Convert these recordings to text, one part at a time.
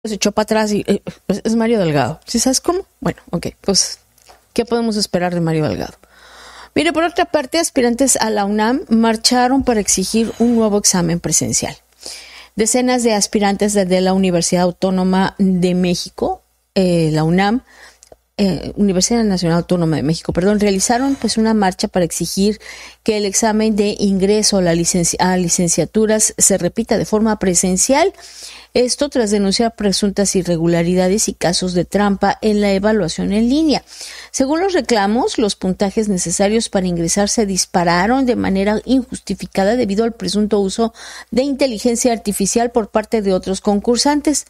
se echó para atrás y es Mario Delgado. ¿Sí sabes cómo? Bueno, ok, pues, ¿qué podemos esperar de Mario Delgado? Mire, por otra parte, aspirantes a la UNAM marcharon para exigir un nuevo examen presencial. Decenas de aspirantes de la Universidad Autónoma de México, la UNAM, Universidad Nacional Autónoma de México, realizaron pues una marcha para exigir que el examen de ingreso a licenciaturas se repita de forma presencial. Esto tras denunciar presuntas irregularidades y casos de trampa en la evaluación en línea. Según los reclamos, los puntajes necesarios para ingresar se dispararon de manera injustificada debido al presunto uso de inteligencia artificial por parte de otros concursantes.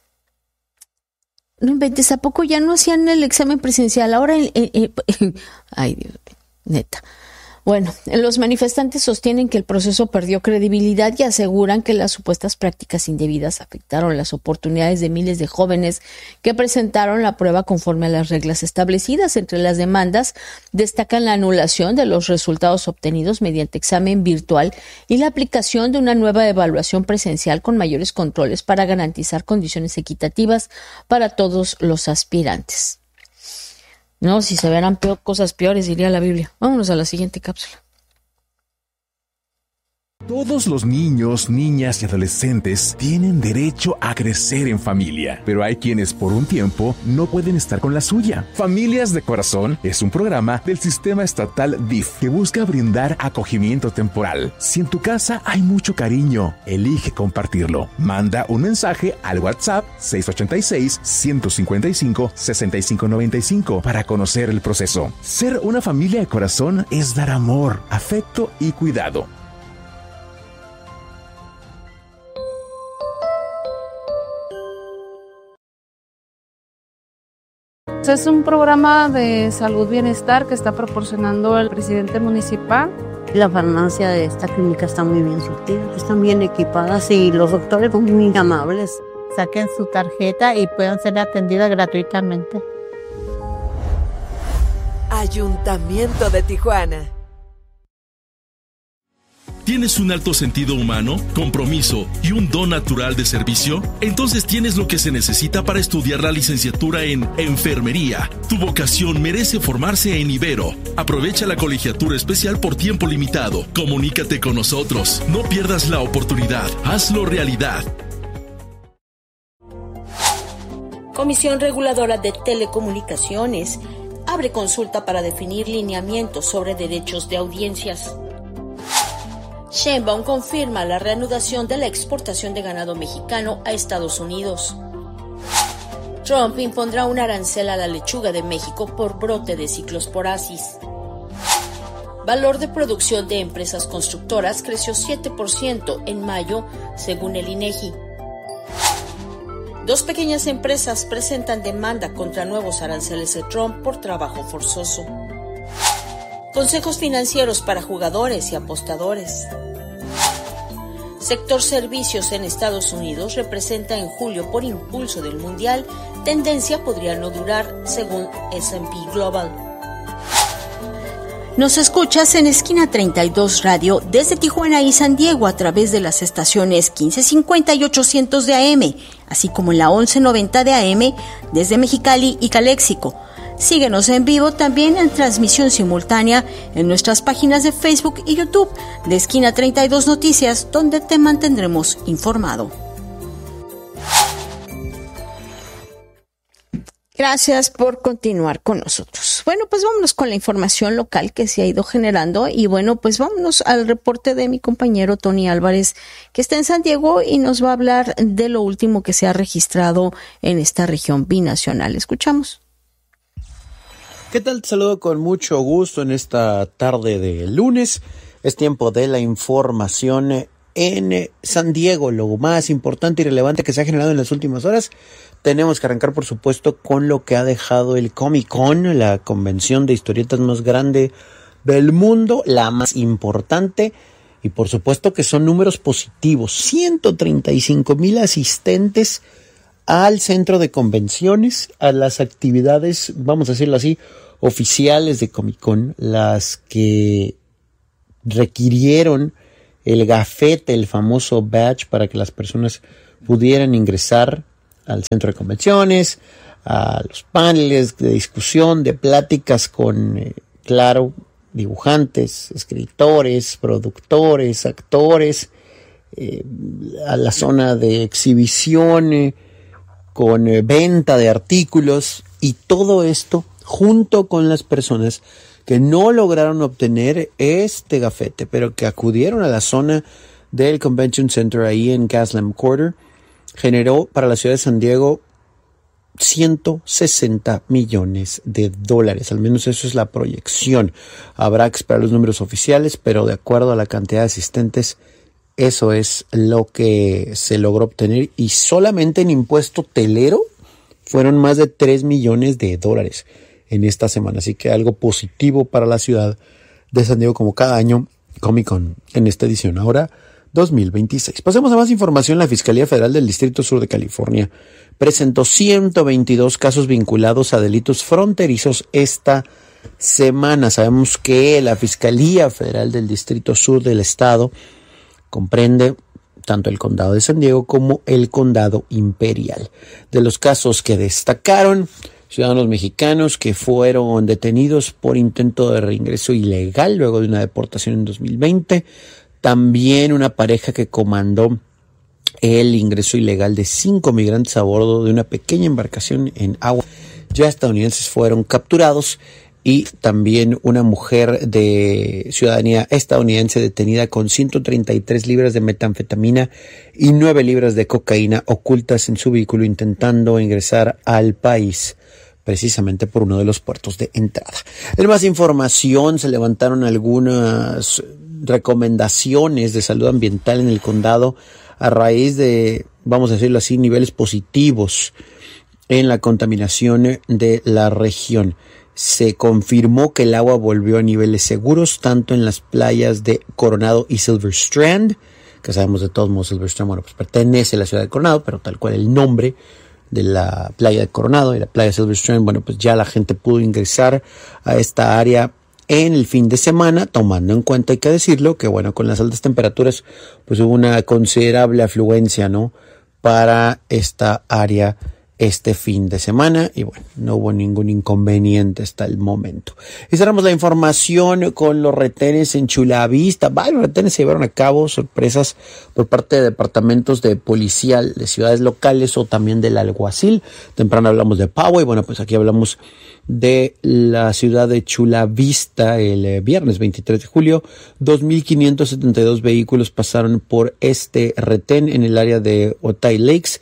No inventes, ¿a poco ya no hacían el examen presencial? Ahora, ay, Dios, neta. Bueno, los manifestantes sostienen que el proceso perdió credibilidad y aseguran que las supuestas prácticas indebidas afectaron las oportunidades de miles de jóvenes que presentaron la prueba conforme a las reglas establecidas. Entre las demandas destacan la anulación de los resultados obtenidos mediante examen virtual y la aplicación de una nueva evaluación presencial con mayores controles para garantizar condiciones equitativas para todos los aspirantes. No, si se verán cosas peores, diría la Biblia. Vámonos a la siguiente cápsula. Todos los niños, niñas y adolescentes tienen derecho a crecer en familia, pero hay quienes por un tiempo no pueden estar con la suya. Familias de Corazón es un programa del sistema estatal DIF que busca brindar acogimiento temporal. Si en tu casa hay mucho cariño, elige compartirlo. Manda un mensaje al WhatsApp 686-155-6595 para conocer el proceso. Ser una familia de corazón es dar amor, afecto y cuidado. Es un programa de salud bienestar que está proporcionando el presidente municipal. La farmacia de esta clínica está muy bien surtida, están bien equipadas y los doctores son muy amables. Saquen su tarjeta y puedan ser atendidas gratuitamente. Ayuntamiento de Tijuana. ¿Tienes un alto sentido humano, compromiso y un don natural de servicio? Entonces tienes lo que se necesita para estudiar la licenciatura en Enfermería. Tu vocación merece formarse en Ibero. Aprovecha la colegiatura especial por tiempo limitado. Comunícate con nosotros. No pierdas la oportunidad. Hazlo realidad. Comisión Reguladora de Telecomunicaciones abre consulta para definir lineamientos sobre derechos de audiencias. Sheinbaum confirma la reanudación de la exportación de ganado mexicano a Estados Unidos. Trump impondrá un arancel a la lechuga de México por brote de ciclosporasis. Valor de producción de empresas constructoras creció 7% en mayo, según el INEGI. 2 pequeñas empresas presentan demanda contra nuevos aranceles de Trump por trabajo forzoso. Consejos financieros para jugadores y apostadores. Sector servicios en Estados Unidos representa en julio por impulso del Mundial, tendencia podría no durar, según S&P Global. Nos escuchas en Esquina 32 Radio desde Tijuana y San Diego a través de las estaciones 1550 y 800 de AM, así como en la 1190 de AM desde Mexicali y Caléxico. Síguenos en vivo también en transmisión simultánea en nuestras páginas de Facebook y YouTube de Esquina 32 Noticias, donde te mantendremos informado. Gracias por continuar con nosotros. Bueno, pues vámonos con la información local que se ha ido generando y bueno, pues vámonos al reporte de mi compañero Tony Álvarez, que está en San Diego y nos va a hablar de lo último que se ha registrado en esta región binacional. Escuchamos. ¿Qué tal? Te saludo con mucho gusto en esta tarde de lunes. Es tiempo de la información en San Diego. Lo más importante y relevante que se ha generado en las últimas horas. Tenemos que arrancar, por supuesto, con lo que ha dejado el Comic Con, la convención de historietas más grande del mundo, la más importante. Y por supuesto que son números positivos. 135,000 asistentes al centro de convenciones, a las actividades, vamos a decirlo así, oficiales de Comic Con, las que requirieron el gafete, el famoso badge, para que las personas pudieran ingresar al centro de convenciones, a los paneles de discusión, de pláticas con, dibujantes, escritores, productores, actores, a la zona de exhibición, con venta de artículos, y todo esto junto con las personas que no lograron obtener este gafete, pero que acudieron a la zona del Convention Center ahí en Gaslamp Quarter, generó para la ciudad de San Diego $160 millones. Al menos eso es la proyección. Habrá que esperar los números oficiales, pero de acuerdo a la cantidad de asistentes, eso es lo que se logró obtener, y solamente en impuesto hotelero fueron más de $3 millones en esta semana. Así que algo positivo para la ciudad de San Diego, como cada año, Comic Con en esta edición ahora 2026. Pasemos a más información. La Fiscalía Federal del Distrito Sur de California presentó 122 casos vinculados a delitos fronterizos esta semana. Sabemos que la Fiscalía Federal del Distrito Sur del estado comprende tanto el condado de San Diego como el condado Imperial. De los casos que destacaron, ciudadanos mexicanos que fueron detenidos por intento de reingreso ilegal luego de una deportación en 2020. También una pareja que comandó el ingreso ilegal de 5 migrantes a bordo de una pequeña embarcación en agua ya estadounidenses fueron capturados. Y también una mujer de ciudadanía estadounidense detenida con 133 libras de metanfetamina y 9 libras de cocaína ocultas en su vehículo, intentando ingresar al país precisamente por uno de los puertos de entrada. En más información, se levantaron algunas recomendaciones de salud ambiental en el condado a raíz de, vamos a decirlo así, niveles positivos en la contaminación de la región. Se confirmó que el agua volvió a niveles seguros, tanto en las playas de Coronado y Silver Strand, que sabemos de todos modos Silver Strand, bueno, pues pertenece a la ciudad de Coronado, pero tal cual el nombre de la playa de Coronado y la playa de Silver Strand, bueno, pues ya la gente pudo ingresar a esta área en el fin de semana, tomando en cuenta, hay que decirlo, que bueno, con las altas temperaturas, pues hubo una considerable afluencia, ¿no?, para esta área este fin de semana, y bueno, no hubo ningún inconveniente hasta el momento. Y cerramos la información con los retenes en Chula Vista. Varios retenes se llevaron a cabo, sorpresas por parte de departamentos de policía de ciudades locales o también del alguacil. Temprano hablamos de Poway, bueno, pues aquí hablamos de la ciudad de Chula Vista. El viernes 23 de julio, 2,572 vehículos pasaron por este retén en el área de Otay Lakes.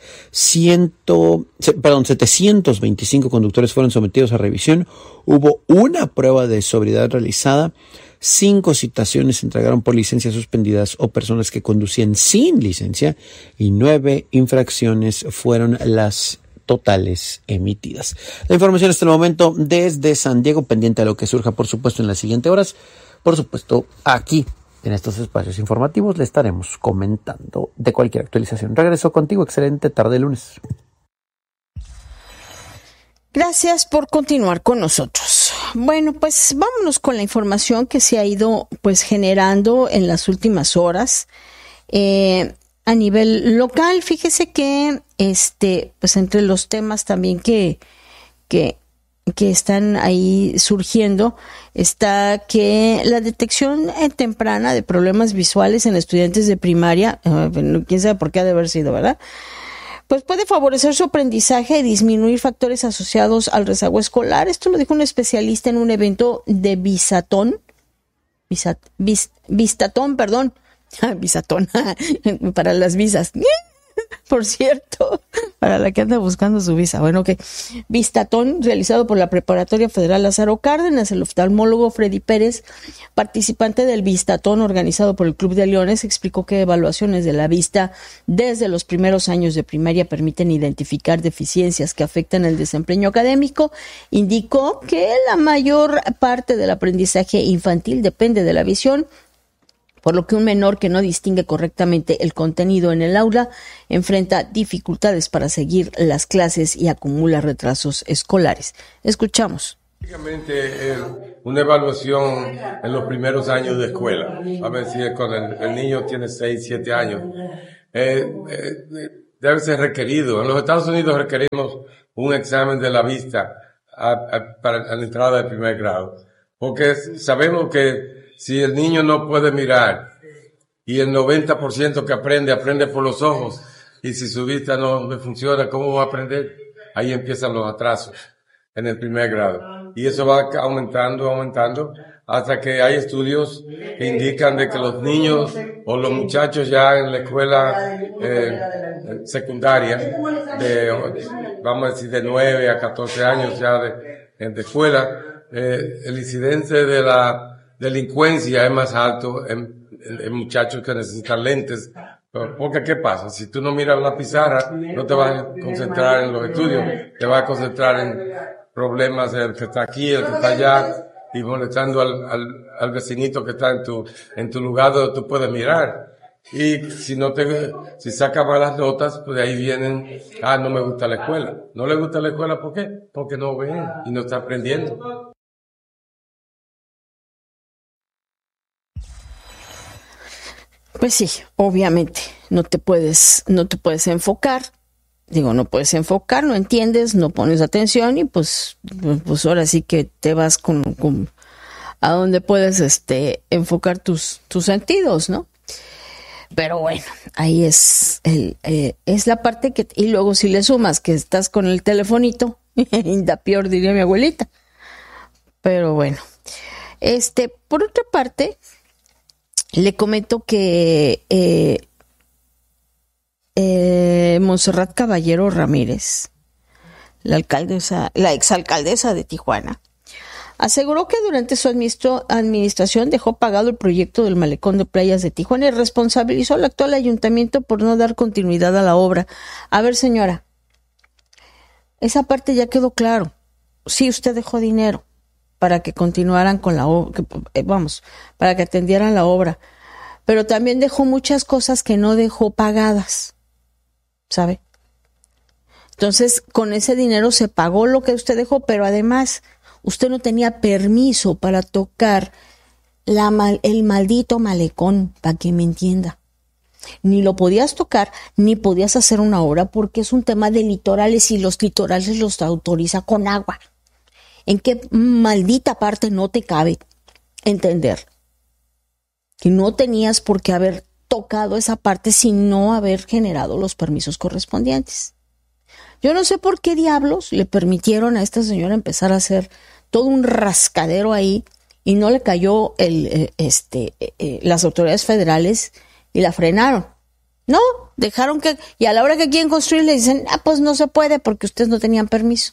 725 conductores fueron sometidos a revisión. Hubo una prueba de sobriedad realizada. 5 citaciones se entregaron por licencias suspendidas o personas que conducían sin licencia, y 9 infracciones fueron las totales emitidas. La información hasta el momento desde San Diego, pendiente de lo que surja, por supuesto, en las siguientes horas. Por supuesto, aquí en estos espacios informativos le estaremos comentando de cualquier actualización. Regreso contigo. Excelente tarde lunes. Gracias por continuar con nosotros. Bueno, pues vámonos con la información que se ha ido pues generando en las últimas horas. A nivel local, fíjese que pues entre los temas también que están ahí surgiendo está que la detección temprana de problemas visuales en estudiantes de primaria, quién sabe por qué ha de haber sido, ¿verdad?, pues puede favorecer su aprendizaje y disminuir factores asociados al rezago escolar. Esto lo dijo un especialista en un evento de Vistatón, para las visas. Por cierto, para la que anda buscando su visa. Bueno, que Vistatón, realizado por la Preparatoria Federal Lázaro Cárdenas. El oftalmólogo Freddy Pérez, participante del Vistatón organizado por el Club de Leones, explicó que evaluaciones de la vista desde los primeros años de primaria permiten identificar deficiencias que afectan el desempeño académico. Indicó que la mayor parte del aprendizaje infantil depende de la visión, por lo que un menor que no distingue correctamente el contenido en el aula enfrenta dificultades para seguir las clases y acumula retrasos escolares. Escuchamos. Básicamente una evaluación en los primeros años de escuela. A ver si cuando el niño tiene 6, 7 años. debe ser requerido. En los Estados Unidos requerimos un examen de la vista para la entrada de primer grado, porque sabemos que si el niño no puede mirar y el 90% que aprende por los ojos, y si su vista no le funciona, ¿cómo va a aprender? Ahí empiezan los atrasos en el primer grado. Y eso va aumentando, hasta que hay estudios que indican de que los niños o los muchachos ya en la escuela secundaria, vamos a decir de 9 a 14 años ya de escuela, el incidente de la delincuencia es más alto en muchachos que necesitan lentes. Porque, ¿qué pasa? Si tú no miras la pizarra, no te vas a concentrar en los estudios, te vas a concentrar en problemas del que está aquí, el que está allá, y molestando al vecinito que está en tu lugar donde tú puedes mirar. Y si saca malas notas, pues de ahí vienen, no me gusta la escuela. No le gusta la escuela, ¿por qué? Porque no ven y no está aprendiendo. Pues sí, obviamente, no te puedes enfocar. Digo, no puedes enfocar, no entiendes, no pones atención y pues ahora sí que te vas con a donde puedes enfocar tus sentidos, ¿no? Pero bueno, ahí es la parte que, y luego si le sumas que estás con el telefonito, inda peor, diría mi abuelita. Pero bueno, por otra parte, le comento que Montserrat Caballero Ramírez, la exalcaldesa de Tijuana, aseguró que durante su administración dejó pagado el proyecto del malecón de playas de Tijuana y responsabilizó al actual ayuntamiento por no dar continuidad a la obra. A ver, señora, esa parte ya quedó claro. Sí, usted dejó dinero para que continuaran con la obra, para que atendieran la obra, pero también dejó muchas cosas que no dejó pagadas, ¿sabe? Entonces, con ese dinero se pagó lo que usted dejó, pero además usted no tenía permiso para tocar el maldito malecón, para que me entienda. Ni lo podías tocar, ni podías hacer una obra, porque es un tema de litorales y los litorales los autoriza con agua. ¿En qué maldita parte no te cabe entender que no tenías por qué haber tocado esa parte sin no haber generado los permisos correspondientes? Yo no sé por qué diablos le permitieron a esta señora empezar a hacer todo un rascadero ahí y no le cayó las autoridades federales y la frenaron. No, dejaron que, y a la hora que quieren construir le dicen, pues no se puede porque ustedes no tenían permiso.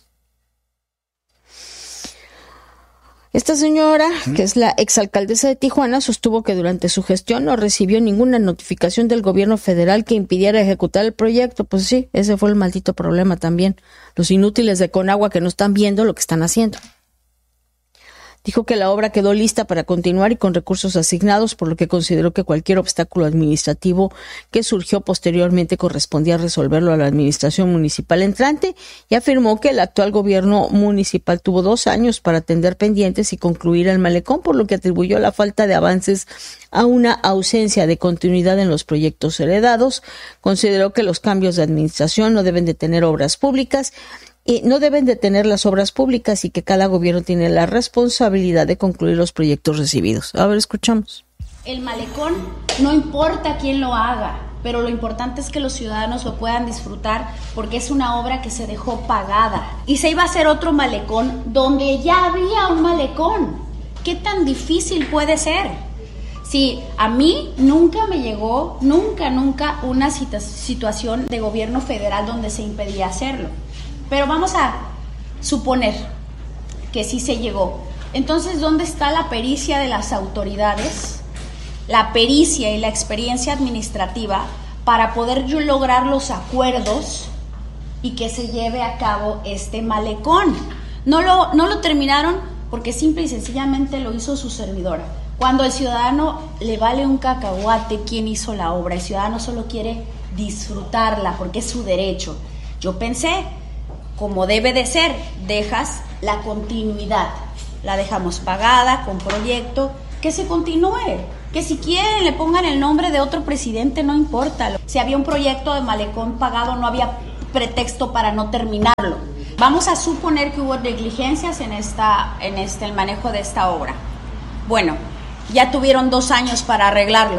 Esta señora, que es la exalcaldesa de Tijuana, sostuvo que durante su gestión no recibió ninguna notificación del gobierno federal que impidiera ejecutar el proyecto. Pues sí, ese fue el maldito problema también. Los inútiles de Conagua que no están viendo lo que están haciendo. Dijo que la obra quedó lista para continuar y con recursos asignados, por lo que consideró que cualquier obstáculo administrativo que surgió posteriormente correspondía resolverlo a la administración municipal entrante, y afirmó que el actual gobierno municipal tuvo 2 años para atender pendientes y concluir el malecón, por lo que atribuyó la falta de avances a una ausencia de continuidad en los proyectos heredados. Consideró que los cambios de administración no deben detener obras públicas y no deben detener las obras públicas y que cada gobierno tiene la responsabilidad de concluir los proyectos recibidos. A ver, escuchamos. El malecón no importa quién lo haga, pero lo importante es que los ciudadanos lo puedan disfrutar porque es una obra que se dejó pagada. Y se iba a hacer otro malecón donde ya había un malecón. ¿Qué tan difícil puede ser? Sí, a mí nunca me llegó, nunca una situación de gobierno federal donde se impedía hacerlo. Pero vamos a suponer que sí se llegó. Entonces, ¿dónde está la pericia de las autoridades? La pericia y la experiencia administrativa para poder lograr los acuerdos y que se lleve a cabo este malecón. No lo terminaron porque simple y sencillamente lo hizo su servidora. Cuando al ciudadano le vale un cacahuate quién hizo la obra, el ciudadano solo quiere disfrutarla porque es su derecho. Yo pensé, como debe de ser, dejas la continuidad, la dejamos pagada con proyecto que se continúe, que si quieren le pongan el nombre de otro presidente, no importa. Si había un proyecto de malecón pagado, no había pretexto para no terminarlo. Vamos a suponer que hubo negligencias en el manejo de esta obra. Bueno, ya tuvieron 2 años para arreglarlo.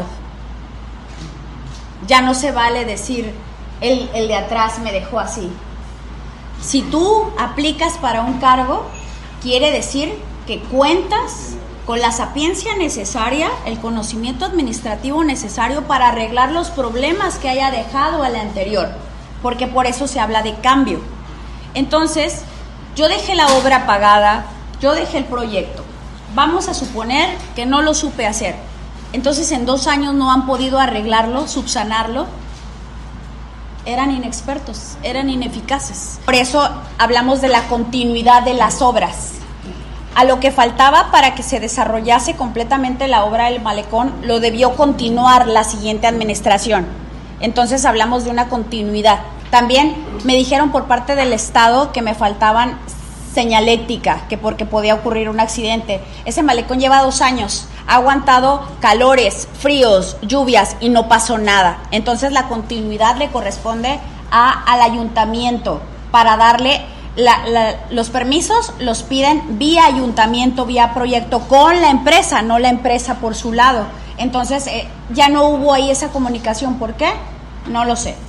Ya no se vale decir, el de atrás me dejó así. Si tú aplicas para un cargo, quiere decir que cuentas con la sapiencia necesaria, el conocimiento administrativo necesario para arreglar los problemas que haya dejado el anterior, porque por eso se habla de cambio. Entonces, yo dejé la obra pagada, yo dejé el proyecto. Vamos a suponer que no lo supe hacer. Entonces, en 2 años no han podido arreglarlo, subsanarlo. Eran inexpertos, eran ineficaces. Por eso hablamos de la continuidad de las obras. A lo que faltaba para que se desarrollase completamente la obra del malecón, lo debió continuar la siguiente administración. Entonces hablamos de una continuidad. También me dijeron por parte del Estado que me faltaban señalética, que porque podía ocurrir un accidente. Ese malecón lleva 2 años, ha aguantado calores, fríos, lluvias y no pasó nada. Entonces la continuidad le corresponde al ayuntamiento para darle los permisos, los piden vía ayuntamiento, vía proyecto con la empresa, no la empresa por su lado. Entonces ya no hubo ahí esa comunicación. ¿Por qué? No lo sé.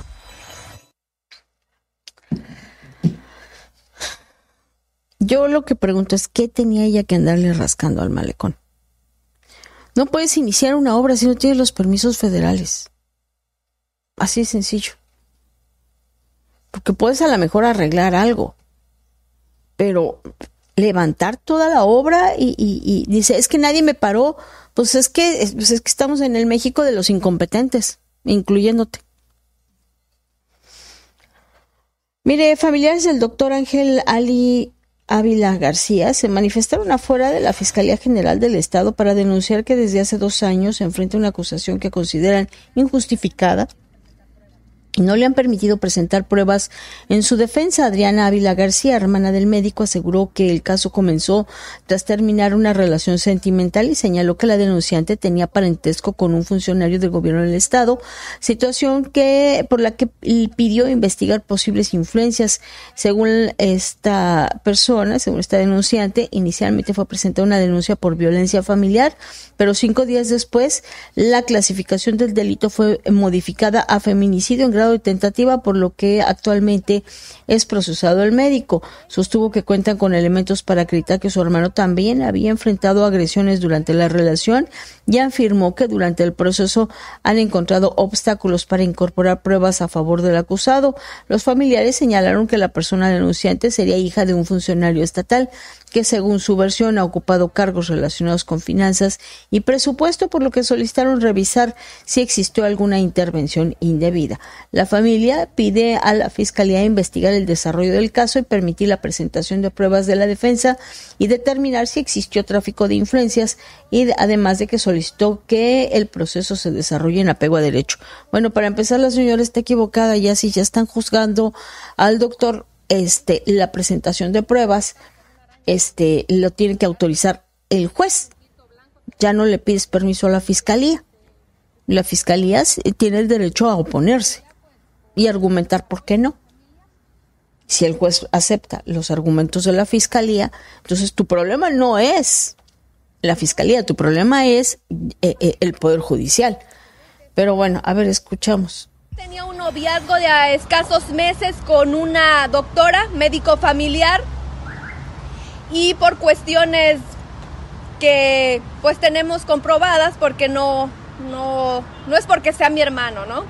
Yo lo que pregunto es, ¿qué tenía ella que andarle rascando al malecón? No puedes iniciar una obra si no tienes los permisos federales. Así de sencillo. Porque puedes a lo mejor arreglar algo, pero levantar toda la obra y dice, es que nadie me paró, pues es que estamos en el México de los incompetentes, incluyéndote. Mire, familiares del doctor Ángel Ali Ávila García se manifestaron afuera de la Fiscalía General del Estado para denunciar que desde hace 2 años se enfrenta una acusación que consideran injustificada y no le han permitido presentar pruebas en su defensa. Adriana Ávila García, hermana del médico, aseguró que el caso comenzó tras terminar una relación sentimental y señaló que la denunciante tenía parentesco con un funcionario del gobierno del estado, situación por la que pidió investigar posibles influencias. Según esta denunciante, inicialmente fue presentada una denuncia por violencia familiar, pero 5 días después la clasificación del delito fue modificada a feminicidio en grado de tentativa, por lo que actualmente es procesado el médico. Sostuvo que cuentan con elementos para acreditar que su hermano también había enfrentado agresiones durante la relación y afirmó que durante el proceso han encontrado obstáculos para incorporar pruebas a favor del acusado. Los familiares señalaron que la persona denunciante sería hija de un funcionario estatal que, según su versión, ha ocupado cargos relacionados con finanzas y presupuesto, por lo que solicitaron revisar si existió alguna intervención indebida. La familia pide a la Fiscalía investigar el desarrollo del caso y permitir la presentación de pruebas de la defensa y determinar si existió tráfico de influencias, y además de que solicitó que el proceso se desarrolle en apego a derecho. Bueno, para empezar, la señora está equivocada. Ya si ya están juzgando al doctor, la presentación de pruebas lo tiene que autorizar el juez. Ya no le pides permiso a la fiscalía. La fiscalía tiene el derecho a oponerse y argumentar por qué no. Si el juez acepta los argumentos de la fiscalía, entonces tu problema no es la fiscalía, tu problema es el Poder Judicial. Pero bueno, a ver, escuchamos. Tenía un noviazgo de escasos meses con una doctora, médico familiar, y por cuestiones que pues tenemos comprobadas, porque no es porque sea mi hermano, ¿no?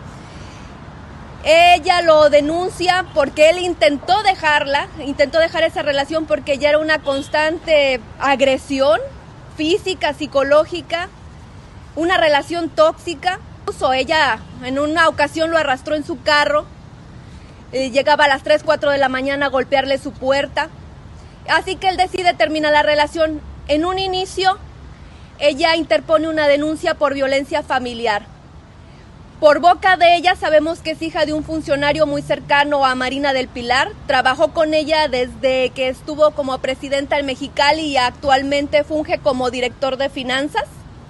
Ella lo denuncia porque él intentó dejar esa relación porque ya era una constante agresión física, psicológica, una relación tóxica. Incluso ella en una ocasión lo arrastró en su carro, llegaba a las 3, 4 de la mañana a golpearle su puerta. Así que él decide terminar la relación. En un inicio, ella interpone una denuncia por violencia familiar. Por boca de ella sabemos que es hija de un funcionario muy cercano a Marina del Pilar. Trabajó con ella desde que estuvo como presidenta en Mexicali y actualmente funge como director de finanzas.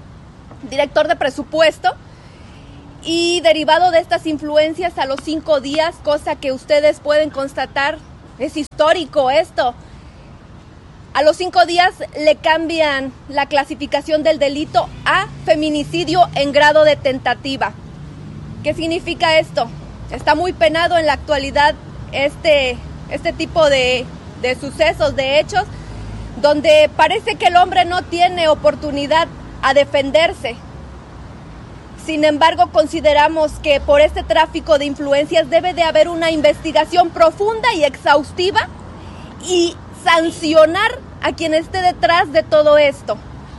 director de presupuesto, y derivado de estas influencias a los 5 días, cosa que ustedes pueden constatar, es histórico esto. A los 5 días le cambian la clasificación del delito a feminicidio en grado de tentativa. ¿Qué significa esto? Está muy penado en la actualidad este tipo de sucesos, de hechos, donde parece que el hombre no tiene oportunidad a defenderse. Sin embargo, consideramos que por este tráfico de influencias debe de haber una investigación profunda y exhaustiva y sancionar a quien esté detrás de todo esto.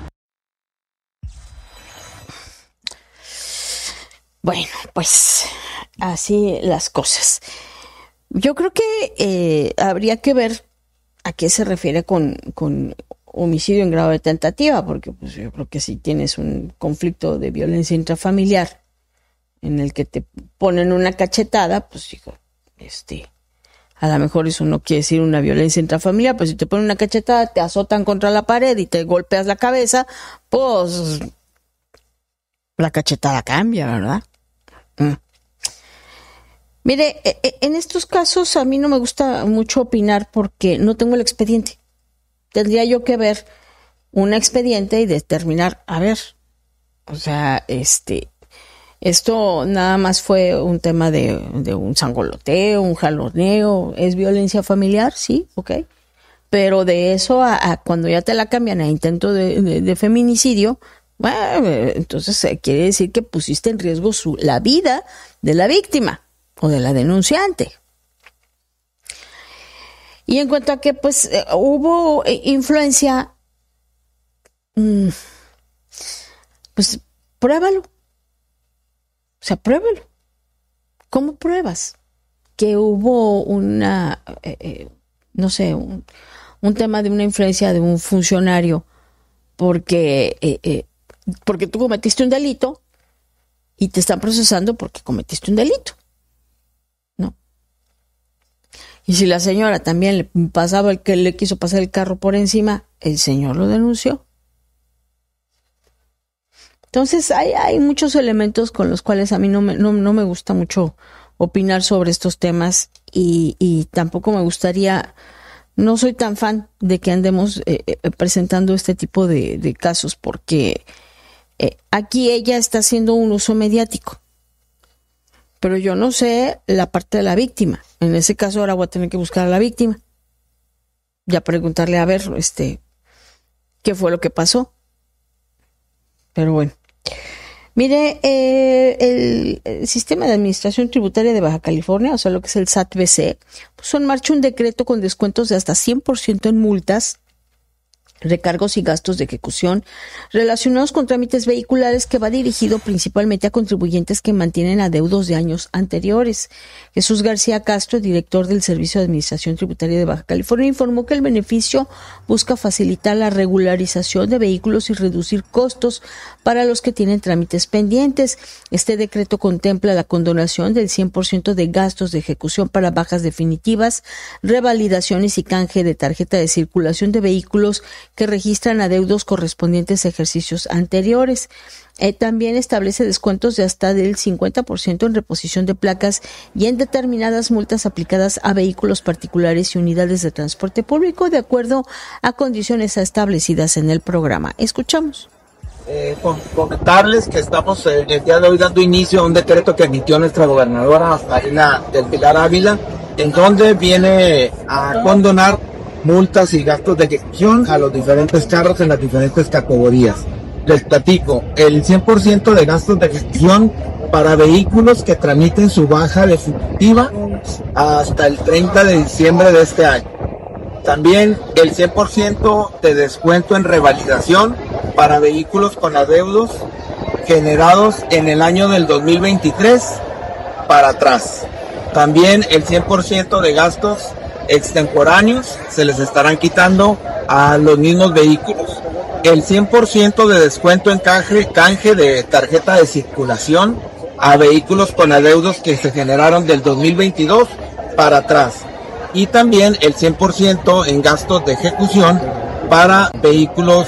Bueno, pues así las cosas. Yo creo que habría que ver a qué se refiere con homicidio en grado de tentativa, porque pues yo creo que si tienes un conflicto de violencia intrafamiliar en el que te ponen una cachetada, pues hijo, a lo mejor eso no quiere decir una violencia intrafamiliar, pues si te ponen una cachetada, te azotan contra la pared y te golpeas la cabeza, pues la cachetada cambia, ¿verdad? Mire, en estos casos a mí no me gusta mucho opinar porque no tengo el expediente. Tendría yo que ver un expediente y determinar, a ver, o sea, esto nada más fue un tema de un sangoloteo, un jaloneo, ¿es violencia familiar? Sí, ok. Pero de eso a cuando ya te la cambian a intento de feminicidio, bueno, entonces quiere decir que pusiste en riesgo la vida de la víctima o de la denunciante. Y en cuanto a que pues hubo influencia, pues pruébalo. O sea, pruébalo. ¿Cómo pruebas que hubo una, no sé, un tema de una influencia de un funcionario porque tú cometiste un delito y te están procesando porque cometiste un delito? ¿No? Y si la señora también le pasaba el que le quiso pasar el carro por encima, el señor lo denunció. Entonces hay muchos elementos con los cuales a mí no me gusta mucho opinar sobre estos temas y tampoco me gustaría, no soy tan fan de que andemos presentando este tipo de casos porque aquí ella está haciendo un uso mediático. Pero yo no sé la parte de la víctima. En ese caso ahora voy a tener que buscar a la víctima. Ya preguntarle, a ver, qué fue lo que pasó. Pero bueno. Mire, el Sistema de Administración Tributaria de Baja California, o sea, lo que es el SAT-BC, puso en marcha un decreto con descuentos de hasta 100% en multas, recargos y gastos de ejecución relacionados con trámites vehiculares, que va dirigido principalmente a contribuyentes que mantienen adeudos de años anteriores. Jesús García Castro, director del Servicio de Administración Tributaria de Baja California, informó que el beneficio busca facilitar la regularización de vehículos y reducir costos para los que tienen trámites pendientes. Este decreto contempla la condonación del 100% de gastos de ejecución para bajas definitivas, revalidaciones y canje de tarjeta de circulación de vehículos que registran adeudos correspondientes a ejercicios anteriores. También establece descuentos de hasta del 50% en reposición de placas y en determinadas multas aplicadas a vehículos particulares y unidades de transporte público de acuerdo a condiciones establecidas en el programa. Escuchamos. Comentarles que estamos el día de hoy dando inicio a un decreto que emitió nuestra gobernadora Marina del Pilar Ávila, en donde viene a condonar multas y gastos de ejecución a los diferentes carros en las diferentes categorías. Les platico, el 100% de gastos de ejecución para vehículos que tramiten su baja definitiva hasta el 30 de diciembre de este año. También el 100% de descuento en revalidación para vehículos con adeudos generados en el año del 2023 para atrás. También el 100% de gastos extemporáneos se les estarán quitando a los mismos vehículos. El 100% de descuento en canje de tarjeta de circulación a vehículos con adeudos que se generaron del 2022 para atrás. Y también el 100% en gastos de ejecución para vehículos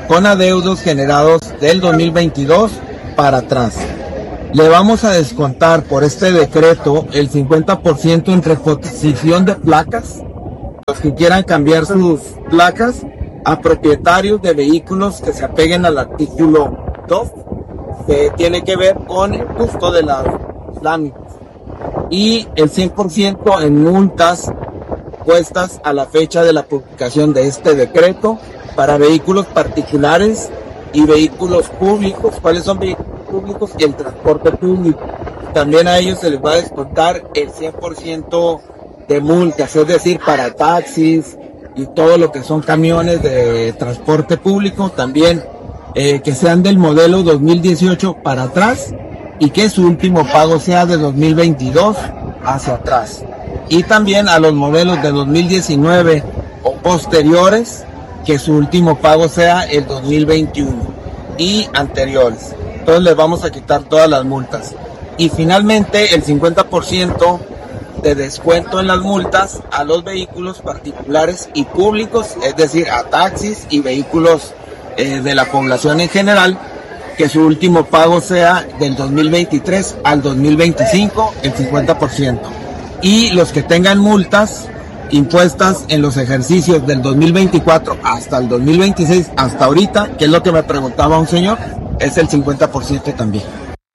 con adeudos generados del 2022 para atrás. Le vamos a descontar por este decreto el 50% en reposición de placas. Los que quieran cambiar sus placas a propietarios de vehículos que se apeguen al artículo 2, que tiene que ver con el costo de las láminas. Y el 100% en multas puestas a la fecha de la publicación de este decreto para vehículos particulares y vehículos públicos. ¿Cuáles son vehículos públicos? Y el transporte público. También a ellos se les va a descontar el 100% de multas, es decir, para taxis y todo lo que son camiones de transporte público, también que sean del modelo 2018 para atrás y que su último pago sea de 2022 hacia atrás. Y también a los modelos de 2019 o posteriores, que su último pago sea el 2021 y anteriores. Entonces les vamos a quitar todas las multas. Y finalmente el 50% de descuento en las multas a los vehículos particulares y públicos, es decir, a taxis y vehículos de la población en general, que su último pago sea del 2023 al 2025, el 50%. Y los que tengan multas impuestas en los ejercicios del 2024 hasta el 2026, hasta ahorita, que es lo que me preguntaba un señor, es el 50% también.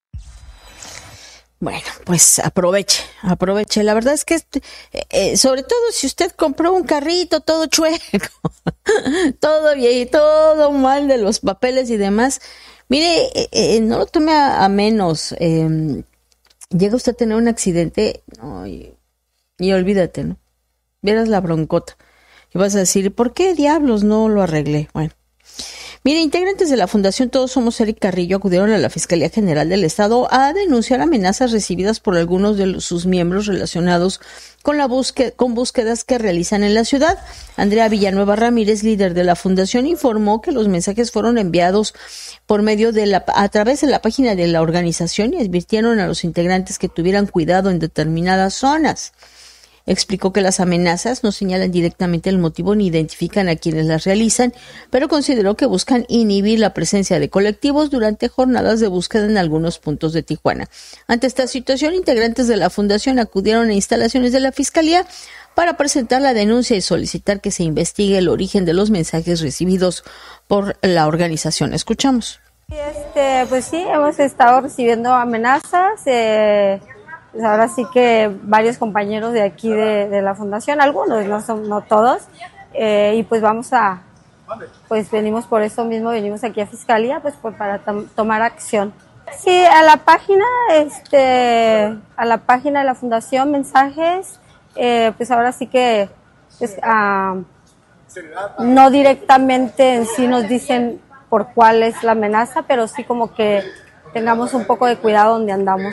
Bueno, pues aproveche. La verdad es que, sobre todo si usted compró un carrito todo chueco, todo bien, todo mal de los papeles y demás, mire, no lo tome a menos. Llega usted a tener un accidente, no, y olvídate, ¿no? Vieras la broncota. Y vas a decir, ¿por qué diablos no lo arreglé? Bueno. Mire, integrantes de la Fundación Todos Somos Eric Carrillo acudieron a la Fiscalía General del Estado a denunciar amenazas recibidas por algunos de sus miembros relacionados con búsquedas que realizan en la ciudad. Andrea Villanueva Ramírez, líder de la Fundación, informó que los mensajes fueron enviados por medio a través de la página de la organización y advirtieron a los integrantes que tuvieran cuidado en determinadas zonas. Explicó que las amenazas no señalan directamente el motivo ni identifican a quienes las realizan, pero consideró que buscan inhibir la presencia de colectivos durante jornadas de búsqueda en algunos puntos de Tijuana. Ante esta situación, integrantes de la Fundación acudieron a instalaciones de la Fiscalía para presentar la denuncia y solicitar que se investigue el origen de los mensajes recibidos por la organización. Escuchamos. Pues sí, hemos estado recibiendo amenazas. Pues ahora sí que varios compañeros de aquí de la fundación, algunos, no todos, y pues venimos por eso mismo, venimos aquí a Fiscalía, pues para tomar acción. Sí, a la página de la fundación, mensajes, pues ahora sí que, pues, no directamente en sí nos dicen por cuál es la amenaza, pero sí como que tengamos un poco de cuidado donde andamos.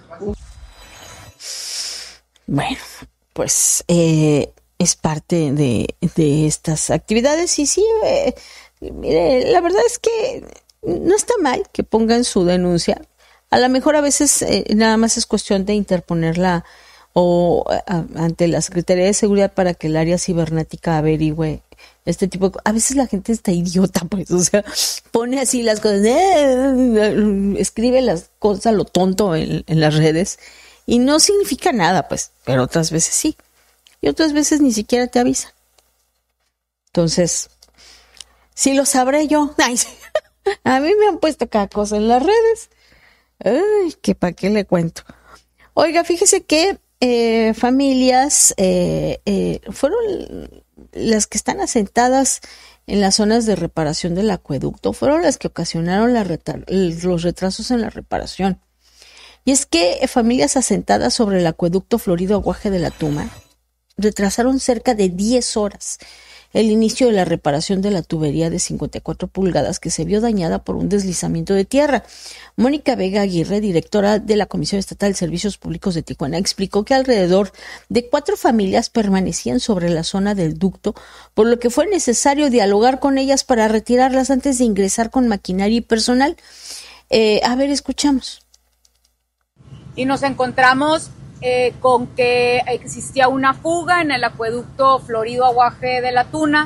Bueno, pues es parte de estas actividades y sí, mire, la verdad es que no está mal que pongan su denuncia. A lo mejor a veces nada más es cuestión de interponerla ante la Secretaría de Seguridad para que el área cibernética averigüe este tipo de... A veces la gente está idiota, pues, o sea, pone así las cosas, escribe las cosas a lo tonto en las redes. Y no significa nada, pues, pero otras veces sí. Y otras veces ni siquiera te avisan. Entonces, sí lo sabré yo. Ay, a mí me han puesto cada cosa en las redes. Ay, que para qué le cuento. Oiga, fíjese que familias fueron las que están asentadas en las zonas de reparación del acueducto, fueron las que ocasionaron los retrasos en la reparación. Y es que familias asentadas sobre el acueducto Florido Aguaje de la Tuma retrasaron cerca de 10 horas el inicio de la reparación de la tubería de 54 pulgadas que se vio dañada por un deslizamiento de tierra. Mónica Vega Aguirre, directora de la Comisión Estatal de Servicios Públicos de Tijuana, explicó que alrededor de 4 familias permanecían sobre la zona del ducto, por lo que fue necesario dialogar con ellas para retirarlas antes de ingresar con maquinaria y personal. A ver, escuchamos. Y nos encontramos con que existía una fuga en el acueducto Florido Aguaje de la Tuna,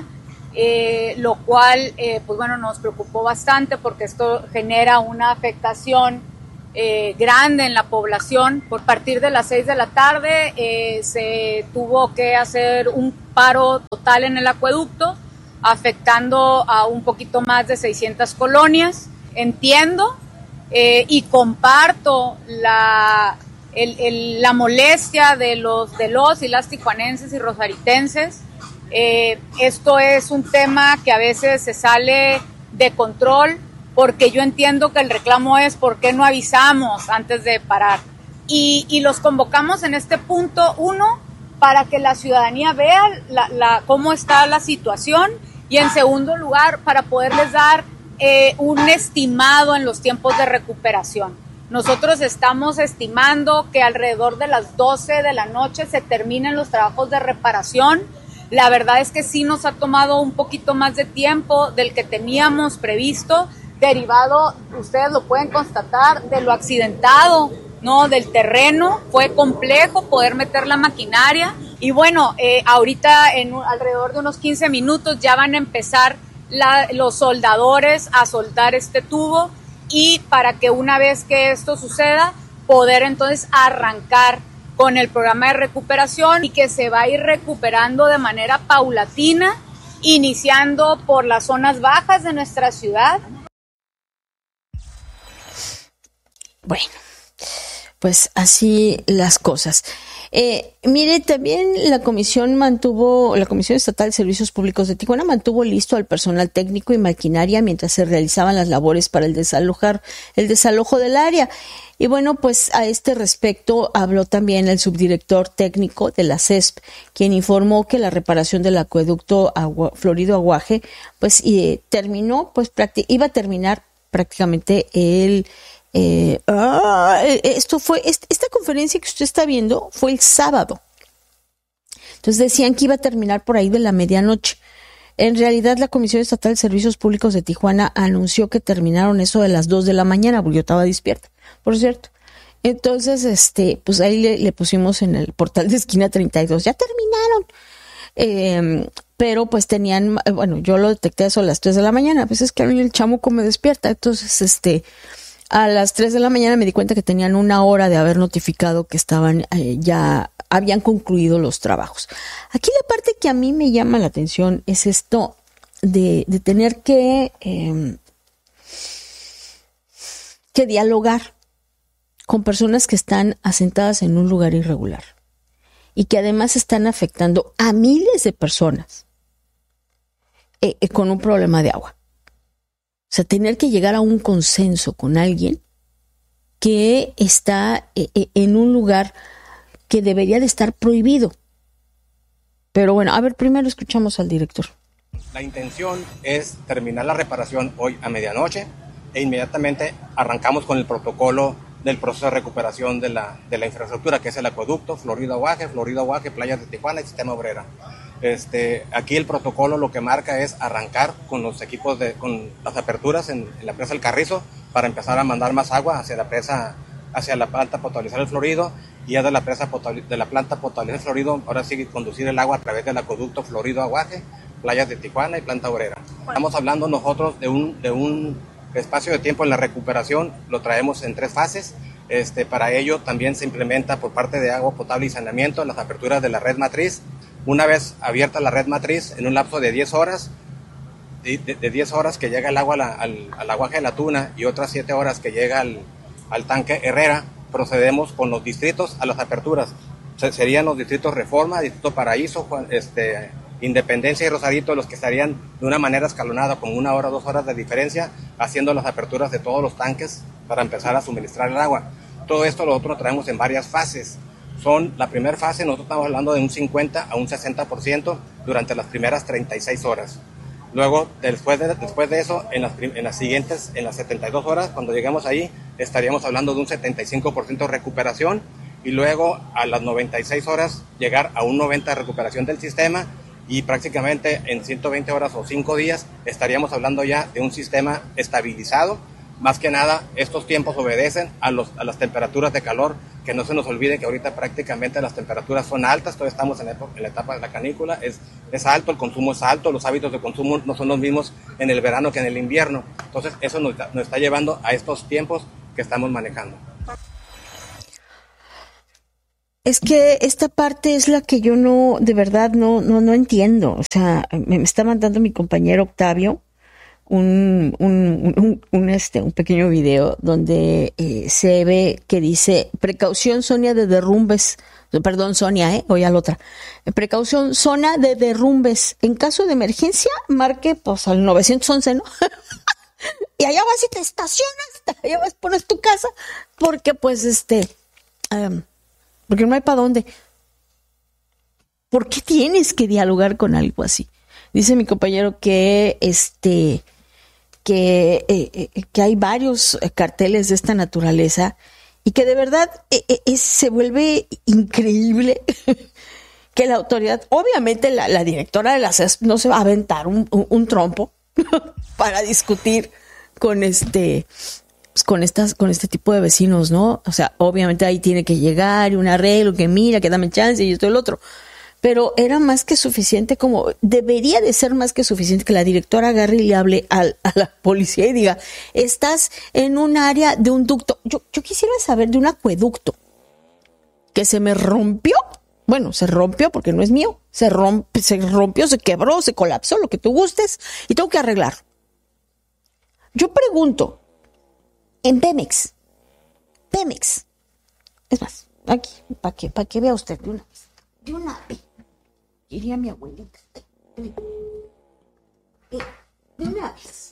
lo cual pues bueno, nos preocupó bastante porque esto genera una afectación grande en la población. Por partir de las 6 de la tarde se tuvo que hacer un paro total en el acueducto, afectando a un poquito más de 600 colonias. Entiendo y comparto la molestia de los y las tijuanenses y rosaritenses. Esto es un tema que a veces se sale de control, porque yo entiendo que el reclamo es ¿por qué no avisamos antes de parar? Y los convocamos en este punto, uno, para que la ciudadanía vea cómo está la situación, y en segundo lugar, para poderles dar un estimado en los tiempos de recuperación. Nosotros estamos estimando que alrededor de las 12 de la noche se terminen los trabajos de reparación. La verdad es que sí nos ha tomado un poquito más de tiempo del que teníamos previsto, derivado, ustedes lo pueden constatar, de lo accidentado, ¿no?, del terreno. Fue complejo poder meter la maquinaria y bueno, ahorita alrededor de unos 15 minutos ya van a empezar los soldadores a soldar este tubo, y para que una vez que esto suceda, poder entonces arrancar con el programa de recuperación, y que se va a ir recuperando de manera paulatina, iniciando por las zonas bajas de nuestra ciudad. Bueno, pues así las cosas. Mire, también la Comisión Estatal de Servicios Públicos de Tijuana mantuvo listo al personal técnico y maquinaria mientras se realizaban las labores para el desalojo del área. Y bueno, pues a este respecto habló también el subdirector técnico de la CESP, quien informó que la reparación del acueducto Florido Aguaje, pues terminó, pues iba a terminar prácticamente esta conferencia que usted está viendo fue el sábado. Entonces decían que iba a terminar por ahí de la medianoche. En realidad, la Comisión Estatal de Servicios Públicos de Tijuana anunció que terminaron eso de las 2 de la mañana, porque yo estaba despierta, por cierto. Entonces, pues ahí le pusimos en el portal de esquina 32, ya terminaron. Pero pues tenían, bueno, yo lo detecté eso a las 3 de la mañana, pues es que a mí el chamuco me despierta. Entonces, a las 3 de la mañana me di cuenta que tenían 1 hora de haber notificado que estaban ya habían concluido los trabajos. Aquí la parte que a mí me llama la atención es esto de tener que dialogar con personas que están asentadas en un lugar irregular y que además están afectando a miles de personas con un problema de agua. O sea, tener que llegar a un consenso con alguien que está en un lugar que debería de estar prohibido. Pero bueno, a ver, primero escuchamos al director. La intención es terminar la reparación hoy a medianoche e inmediatamente arrancamos con el protocolo del proceso de recuperación de la infraestructura, que es el acueducto Florido Aguaje, Playas de Tijuana y Sistema Obrera. Aquí el protocolo lo que marca es arrancar con los equipos con las aperturas en la presa El Carrizo para empezar a mandar más agua hacia la planta potabilizar el Florido, y ya de la planta potabilizar el Florido, ahora sí conducir el agua a través del acueducto Florido Aguaje, Playas de Tijuana y Planta Obrera. Estamos hablando nosotros de un espacio de tiempo en la recuperación, lo traemos en 3 fases. Para ello también se implementa por parte de Agua Potable y Saneamiento las aperturas de la red matriz. Una vez abierta la red matriz, en un lapso de 10 horas, de 10 horas que llega el agua al aguaje de la Tuna y otras 7 horas que llega al tanque Herrera, procedemos con los distritos a las aperturas. Serían los distritos Reforma, Distrito Paraíso, Independencia y Rosarito los que estarían de una manera escalonada, con 1 hora, 2 horas de diferencia, haciendo las aperturas de todos los tanques para empezar a suministrar el agua. Todo esto nosotros lo traemos en varias fases. La primera fase, nosotros estamos hablando de un 50 a un 60% durante las primeras 36 horas. Luego, después de eso, en las siguientes, en las 72 horas, cuando lleguemos ahí, estaríamos hablando de un 75% de recuperación, y luego a las 96 horas llegar a un 90% de recuperación del sistema, y prácticamente en 120 horas o 5 días estaríamos hablando ya de un sistema estabilizado. Más que nada, estos tiempos obedecen a las temperaturas de calor que no se nos olvide que ahorita prácticamente las temperaturas son altas, todavía estamos en la etapa de la canícula, es alto, el consumo es alto, los hábitos de consumo no son los mismos en el verano que en el invierno. Entonces eso nos está llevando a estos tiempos que estamos manejando. Es que esta parte es la que yo de verdad no entiendo. O sea, me está mandando mi compañero Octavio un pequeño video donde se ve que dice: precaución Sonia de derrumbes. Perdón, Sonia, voy a la otra. Precaución, zona de derrumbes. En caso de emergencia, marque pues al 911, ¿no? Y allá vas y te estacionas, allá vas, pones tu casa, porque pues porque no hay para dónde. ¿Por qué tienes que dialogar con algo así? Dice mi compañero que hay varios carteles de esta naturaleza y que de verdad se vuelve increíble que la autoridad, obviamente la directora de la CES no se va a aventar un trompo para discutir con este tipo de vecinos, ¿no? O sea, obviamente ahí tiene que llegar y un arreglo, que mira, que dame chance y esto y el otro. Pero era más que suficiente, debería de ser más que suficiente que la directora agarre y le hable a la policía y diga: estás en un área de un ducto. Yo quisiera saber de un acueducto que se me rompió. Bueno, se rompió porque no es mío. Se rompió, se quebró, se colapsó, lo que tú gustes, y tengo que arreglarlo. Yo pregunto, en Pemex, es más, aquí, para que vea usted de una vez, diría mi abuelita, de una vez,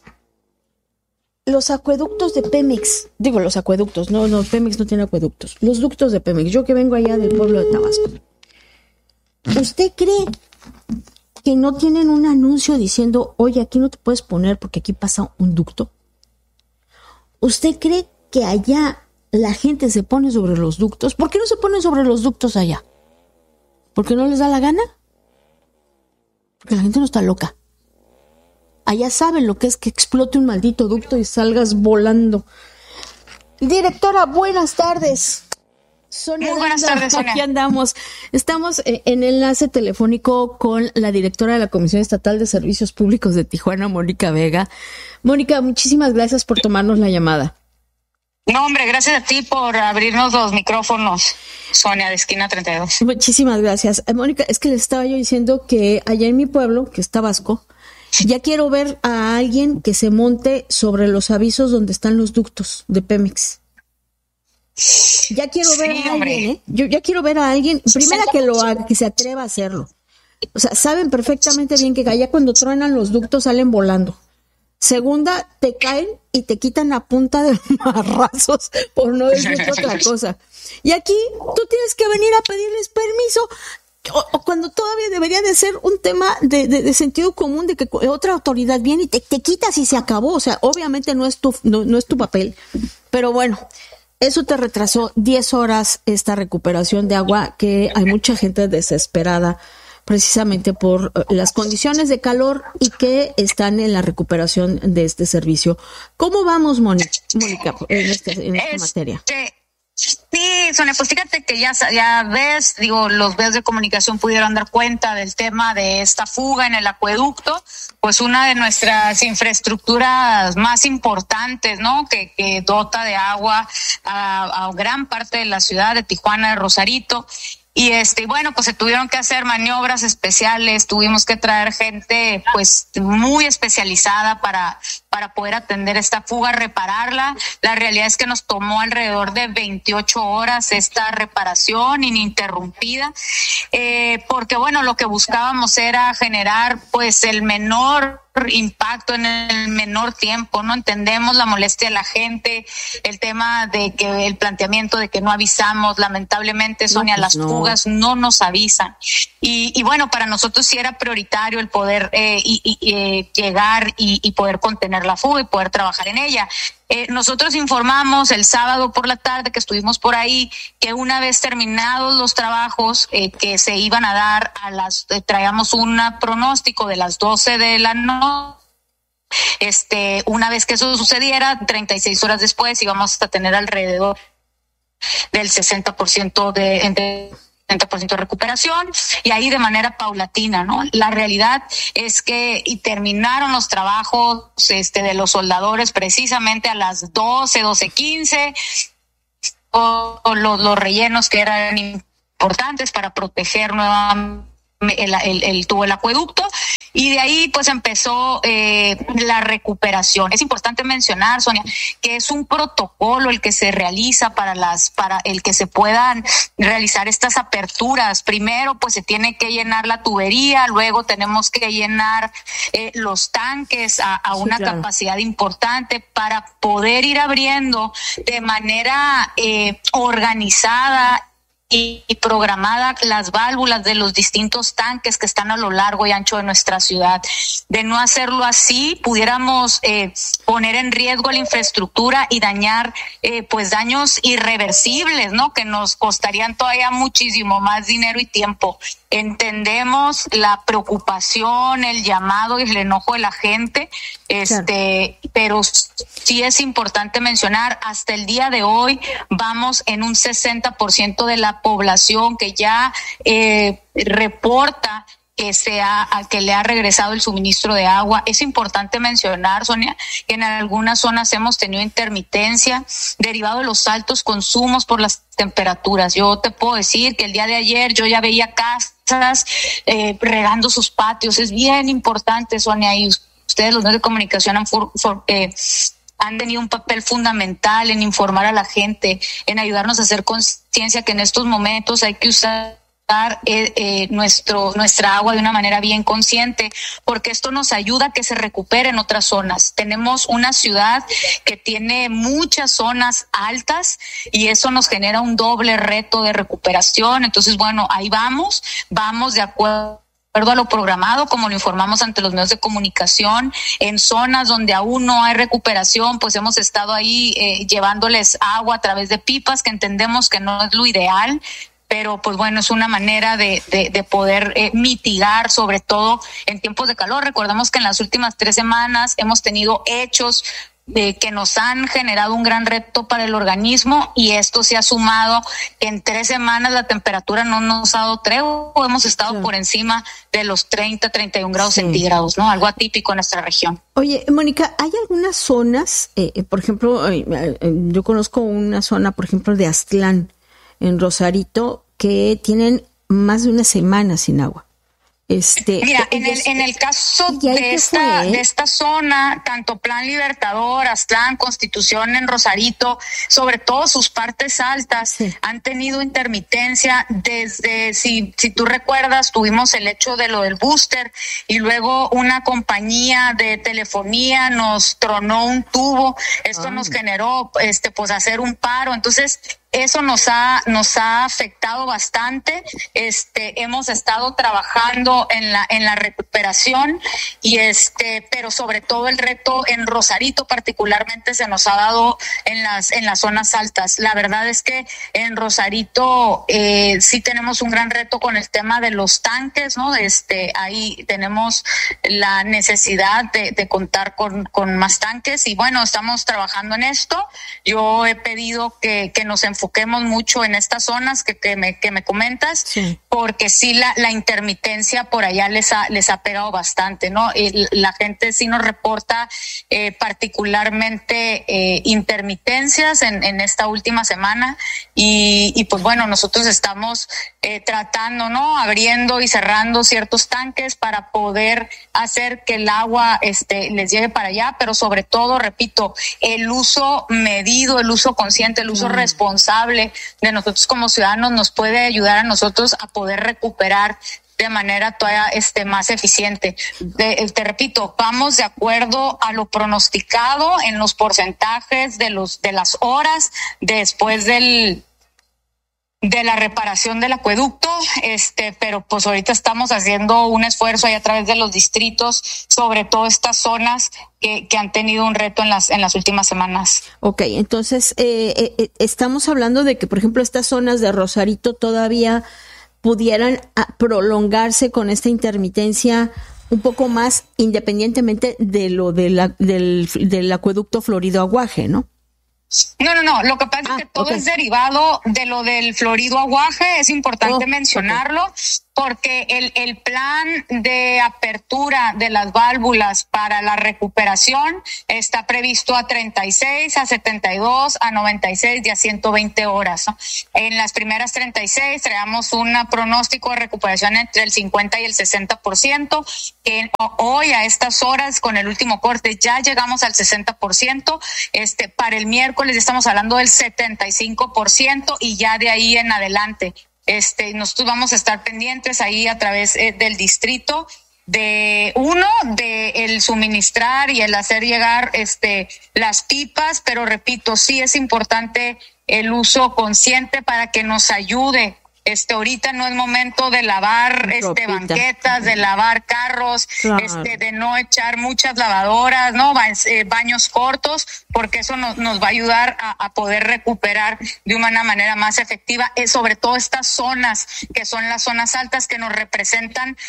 los acueductos de Pemex, digo los acueductos, no, Pemex no tiene acueductos, los ductos de Pemex, yo que vengo allá del pueblo de Tabasco, ¿usted cree que no tienen un anuncio diciendo: oye, aquí no te puedes poner porque aquí pasa un ducto? ¿Usted cree que allá la gente se pone sobre los ductos? ¿Por qué no se ponen sobre los ductos allá? ¿Porque no les da la gana? Porque la gente no está loca. Allá saben lo que es que explote un maldito ducto y salgas volando. Directora, buenas tardes. Sonia, muy buenas tardes, Sonia. Aquí andamos. Estamos en enlace telefónico con la directora de la Comisión Estatal de Servicios Públicos de Tijuana, Mónica Vega. Mónica, muchísimas gracias por tomarnos la llamada. No, hombre, gracias a ti por abrirnos los micrófonos, Sonia, de Esquina 32. Muchísimas gracias. Mónica, es que le estaba yo diciendo que allá en mi pueblo, que es Tabasco, ya quiero ver a alguien que se monte sobre los avisos donde están los ductos de Pemex. Ya quiero ver a alguien, Yo ya quiero ver a alguien, primera que lo haga, que se atreva a hacerlo. O sea, saben perfectamente bien que allá cuando truenan los ductos salen volando. Segunda, te caen y te quitan a punta de marrazos, por no decir otra cosa. Y aquí tú tienes que venir a pedirles permiso, o cuando todavía debería de ser un tema de sentido común, de que otra autoridad viene y te quitas y se acabó. O sea, obviamente no es tu papel. Pero bueno, eso te retrasó 10 horas esta recuperación de agua, que hay mucha gente desesperada precisamente por las condiciones de calor y que están en la recuperación de este servicio. ¿Cómo vamos, Mónica, en esta materia? Sí, Sonia, pues fíjate que ya ves, los medios de comunicación pudieron dar cuenta del tema de esta fuga en el acueducto, pues una de nuestras infraestructuras más importantes, ¿no? Que dota de agua a gran parte de la ciudad de Tijuana, de Rosarito. Y bueno, pues se tuvieron que hacer maniobras especiales, tuvimos que traer gente pues muy especializada para poder atender esta fuga, repararla. La realidad es que nos tomó alrededor de 28 horas esta reparación ininterrumpida, porque bueno, lo que buscábamos era generar pues el menor impacto en el menor tiempo, ¿no? Entendemos la molestia de la gente, el tema de que el planteamiento de que no avisamos, lamentablemente, Sonia, las fugas no nos avisan. Y bueno, para nosotros sí era prioritario el poder llegar y poder contener la fuga y poder trabajar en ella. Nosotros informamos el sábado por la tarde que estuvimos por ahí que una vez terminados los trabajos que se iban a dar traíamos un pronóstico de las 12 de la noche. Una vez que eso sucediera, 36 horas después íbamos a tener alrededor del 60% de 30% de recuperación, y ahí de manera paulatina, ¿no? La realidad es que terminaron los trabajos de los soldadores precisamente a las 12:15, o los rellenos que eran importantes para proteger nuevamente el tubo del acueducto, y de ahí pues empezó la recuperación. Es importante mencionar, Sonia, que es un protocolo el que se realiza para el que se puedan realizar estas aperturas. Primero pues se tiene que llenar la tubería, luego tenemos que llenar los tanques a una capacidad importante para poder ir abriendo de manera organizada y programada las válvulas de los distintos tanques que están a lo largo y ancho de nuestra ciudad. De no hacerlo así, pudiéramos poner en riesgo la infraestructura y dañar pues daños irreversibles, ¿no? Que nos costarían todavía muchísimo más dinero y tiempo. Entendemos la preocupación, el llamado y el enojo de la gente, pero sí es importante mencionar, hasta el día de hoy vamos en un 60% de la población que ya reporta que le ha regresado el suministro de agua. Es importante mencionar, Sonia, que en algunas zonas hemos tenido intermitencia derivado de los altos consumos por las temperaturas. Yo te puedo decir que el día de ayer yo ya veía casas regando sus patios. Es bien importante, Sonia, y ustedes, los medios de comunicación, han tenido un papel fundamental en informar a la gente, en ayudarnos a hacer conciencia que en estos momentos hay que usar nuestra agua de una manera bien consciente, porque esto nos ayuda a que se recupere en otras zonas. Tenemos una ciudad que tiene muchas zonas altas y eso nos genera un doble reto de recuperación. Entonces, bueno, ahí vamos de acuerdo a lo programado, como lo informamos ante los medios de comunicación. En zonas donde aún no hay recuperación, pues hemos estado ahí llevándoles agua a través de pipas, que entendemos que no es lo ideal, pero pues bueno, es una manera de poder mitigar, sobre todo en tiempos de calor. Recordemos que en las últimas 3 semanas hemos tenido hechos que nos han generado un gran reto para el organismo, y esto se ha sumado que en 3 semanas la temperatura no nos ha dado tregua, hemos estado por encima de los 30-31 grados centígrados, ¿no? Algo atípico en nuestra región. Oye, Mónica, ¿hay algunas zonas, por ejemplo, yo conozco una zona, por ejemplo, de Aztlán, en Rosarito, que tienen más de una semana sin agua? Mira, en el caso de esta zona, tanto Plan Libertador, Aztlán, Constitución, en Rosarito, sobre todo sus partes altas, han tenido intermitencia desde, si tú recuerdas, tuvimos el hecho de lo del booster, y luego una compañía de telefonía nos tronó un tubo. Esto nos generó pues hacer un paro. Entonces eso nos ha afectado bastante. Hemos estado trabajando en la recuperación, y pero sobre todo el reto en Rosarito particularmente se nos ha dado en las zonas altas. La verdad es que en Rosarito sí tenemos un gran reto con el tema de los tanques, ¿no? Ahí tenemos la necesidad de contar con más tanques, y bueno, estamos trabajando en esto. Yo he pedido que nos enfoquemos mucho en estas zonas que me comentas, porque sí la intermitencia por allá les ha pegado bastante, ¿no? La gente sí nos reporta particularmente intermitencias en esta última semana, y pues bueno, nosotros estamos tratando, ¿no? Abriendo y cerrando ciertos tanques para poder hacer que el agua les llegue para allá, pero sobre todo, repito, el uso medido, el uso consciente, el uso responsable de nosotros como ciudadanos nos puede ayudar a nosotros a poder recuperar de manera todavía más eficiente. Te repito, vamos de acuerdo a lo pronosticado en los porcentajes de las horas después de la reparación del acueducto, pero pues ahorita estamos haciendo un esfuerzo ahí a través de los distritos, sobre todo estas zonas que han tenido un reto en las últimas semanas. Ok, entonces estamos hablando de que, por ejemplo, estas zonas de Rosarito todavía pudieran prolongarse con esta intermitencia un poco más, independientemente de lo del acueducto Florido Aguaje, ¿no? No. Lo que pasa es que todo es derivado de lo del florido aguaje. Es importante mencionarlo porque el plan de apertura de las válvulas para la recuperación está previsto a 36, a 72, a 96 y a 120 horas, ¿no? En las primeras 36 traemos un pronóstico de recuperación entre el 50 y el 60%, que hoy a estas horas con el último corte ya llegamos al 60%, para el miércoles ya estamos hablando del 75% y ya de ahí en adelante. Nosotros vamos a estar pendientes ahí a través del distrito de el suministrar y el hacer llegar las pipas, pero repito, sí es importante el uso consciente para que nos ayude. Ahorita no es momento de lavar banquetas, de lavar carros, claro. De no echar muchas lavadoras, ¿no? Baños cortos, porque eso nos va a ayudar a poder recuperar de una manera más efectiva, sobre todo estas zonas que son las zonas altas que nos representan